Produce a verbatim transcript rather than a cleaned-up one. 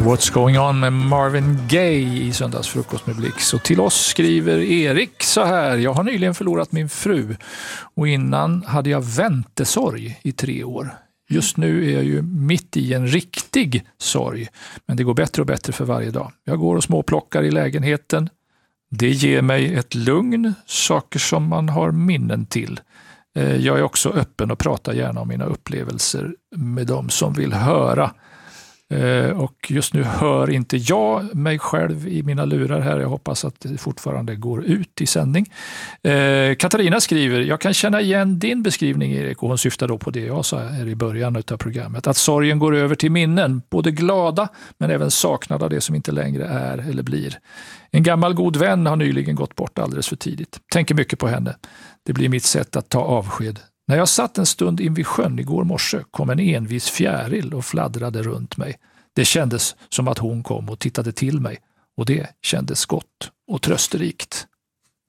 What's going on med Marvin Gaye i Söndagsfrukost med Blix. Och till oss skriver Erik så här: jag har nyligen förlorat min fru och innan hade jag väntesorg i tre år. Just nu är jag ju mitt i en riktig sorg, men det går bättre och bättre för varje dag. Jag går och småplockar i lägenheten. Det ger mig ett lugn, saker som man har minnen till. Jag är också öppen och pratar gärna om mina upplevelser med dem som vill höra. Och just nu hör inte jag mig själv i mina lurar här. Jag hoppas att det fortfarande går ut i sändning. Katarina skriver: jag kan känna igen din beskrivning, Erik, och hon syftar då på det jag sa här i början av programmet. Att sorgen går över till minnen, både glada men även saknad av det som inte längre är eller blir. En gammal god vän har nyligen gått bort alldeles för tidigt. Tänker mycket på henne. Det blir mitt sätt att ta avsked. När jag satt en stund in vid sjön igår morse kom en envis fjäril och fladdrade runt mig. Det kändes som att hon kom och tittade till mig och det kändes gott och trösterikt.